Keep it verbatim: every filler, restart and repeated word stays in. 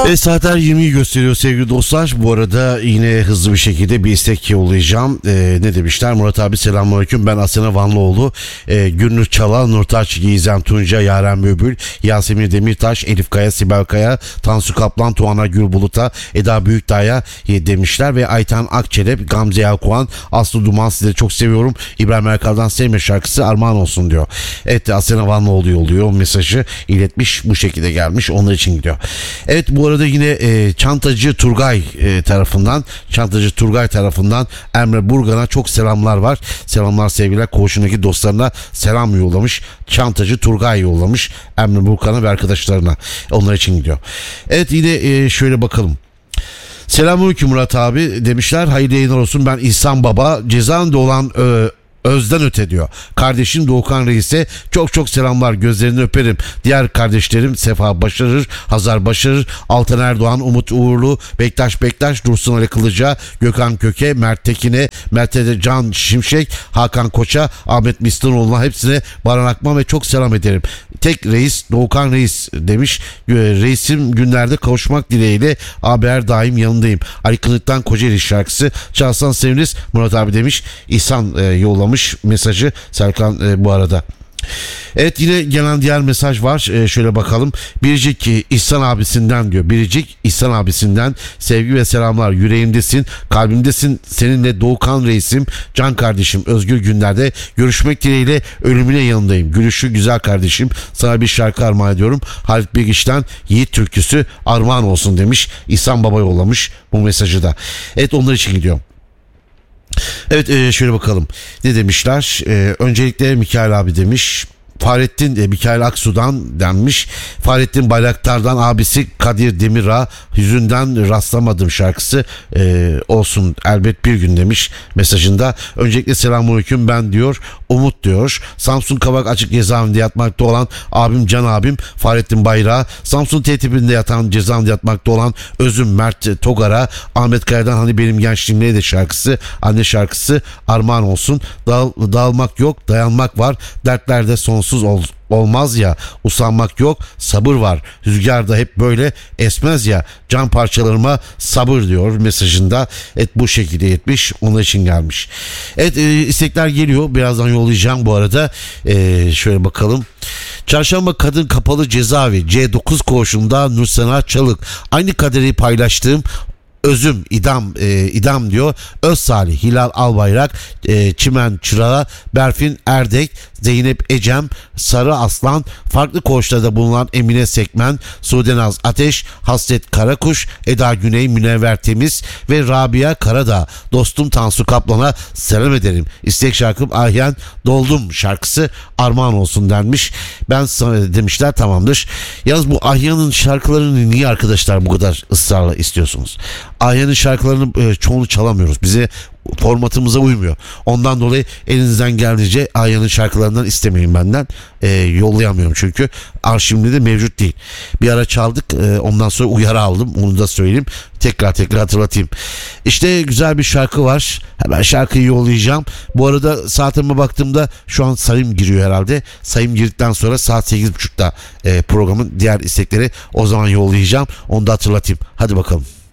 E saatler yirmiyi gösteriyor sevgili dostlar. Bu arada yine hızlı bir şekilde bir istek yollayacağım. E, ne demişler? Murat abi selamünaleyküm. Ben Asena Vanlıoğlu. E, Gülnur Çalal, Nurtaç, Gizem Tunca, Yaren Böbül, Yasemin Demirtaş, Elif Kaya, Sibel Kaya, Tansu Kaplan, Tuana Gülbulut'a, Eda Büyükdağ'a demişler. Ve Aytan Akçelep, Gamze Yalkoğan, Aslı Duman, sizleri çok seviyorum. İbrahim Erkal'dan Sevme şarkısı armağan olsun diyor. Evet, Asena Vanlıoğlu yolluyor. Mesajı iletmiş, bu şekilde gelmiş. Onlar için gidiyor. Evet, bu arada yine e, Çantacı Turgay e, tarafından Çantacı Turgay tarafından Emre Burgan'a çok selamlar var. Selamlar, sevgiler. Koğuşundaki dostlarına selam yollamış. Çantacı Turgay yollamış Emre Burgan'a ve arkadaşlarına. Onlar için gidiyor. Evet, yine e, şöyle bakalım. Selamünaleyküm Murat abi demişler. Hayırlı yayınlar olsun. Ben İhsan Baba. Cezaevinde olan e, Özden Öte diyor. Kardeşim Doğukan Reis'e çok çok selamlar. Gözlerini öperim. Diğer kardeşlerim Sefa Başarır, Hazar Başarır, Altan Erdoğan, Umut Uğurlu, Bektaş Bektaş, Dursun Ali Kılıca, Gökhan Köke, Mert Tekin'e, Mert'e Can Şimşek, Hakan Koç'a, Ahmet Mislanoğlu'na, hepsine Baran Akman ve çok selam ederim. Tek reis Doğukan Reis demiş. Reisim günlerde kavuşmak dileğiyle abi her daim yanındayım. Ali Kınık'tan Kocaeli şarkısı çalsan seviniriz Murat abi demiş. İhsan e, yollamış mesajı Serkan e, bu arada. Evet, yine gelen diğer mesaj var. Ee, şöyle bakalım. Biricik İhsan abisinden diyor. Biricik İhsan abisinden sevgi ve selamlar. Yüreğimdesin, kalbimdesin. Seninle Doğukan Reisim, can kardeşim. Özgür günlerde görüşmek dileğiyle ölümüne yanındayım. Gülüşü güzel kardeşim. Sana bir şarkı armağan ediyorum. Halit Bilgiç'ten Yiğit türküsü armağan olsun demiş. İhsan Baba yollamış bu mesajı da. Evet, onlar için gidiyor. Evet, e, şöyle bakalım. Ne demişler? E, öncelikle Mikail abi demiş. Fahrettin e, Mikail Aksu'dan denmiş. Fahrettin Bayraktar'dan abisi Kadir Demirağ, Hüzünden rastlamadım şarkısı e, olsun elbet bir gün demiş mesajında. Öncelikle selamünaleyküm ben diyor. Umut diyor. Samsun Kavak Açık Cezaevinde yatmakta olan abim Can abim Fahrettin Bayrağı, Samsun T-tipinde yatan cezaevinde yatmakta olan Özüm Mert Togar'a, Ahmet Kaya'dan Hani Benim Gençliğim Neydi şarkısı, anne şarkısı armağan olsun. Dağıl, dağılmak yok, dayanmak var. Dertlerde sonsuz ol, olmaz ya, usanmak yok, sabır var. Rüzgarda hep böyle esmez ya, can parçalarıma sabır diyor mesajında. Evet, bu şekilde yetmiş, onun için gelmiş. Evet, e, istekler geliyor, birazdan yollayacağım bu arada. E, şöyle bakalım. Çarşamba Kadın Kapalı Cezaevi C dokuz koğuşunda Nursena Çalık, aynı kaderi paylaştığım Özüm İdam e, İdam diyor. Öz Salih, Hilal Albayrak, e, Çimen Çırağı, Berfin Erdek, Zeynep Ecem, Sarı Aslan, farklı koğuşlarda bulunan Emine Sekmen, Sudenaz Ateş, Hasret Karakuş, Eda Güney, Münevver Temiz ve Rabia Karadağ. Dostum Tansu Kaplan'a selam ederim. İstek şarkım Ahyen Doldum şarkısı armağan olsun denmiş. Ben sana demişler, tamamdır. Yalnız bu Ahyan'ın şarkılarını niye arkadaşlar bu kadar ısrarla istiyorsunuz? Ahyan'ın şarkılarını e, çoğunu çalamıyoruz. Bize formatımıza uymuyor. Ondan dolayı elinizden geldiğince Ayhan'ın şarkılarından istemeyin benden. E, yollayamıyorum çünkü. Arşivimde de mevcut değil. Bir ara çaldık. E, ondan sonra uyarı aldım. Onu da söyleyeyim. Tekrar tekrar hatırlatayım. İşte güzel bir şarkı var. Hemen şarkıyı yollayacağım. Bu arada saatime baktığımda şu an sayım giriyor herhalde. Sayım girdikten sonra saat sekiz buçukta e, programın diğer istekleri o zaman yollayacağım. Onu da hatırlatayım. Hadi bakalım.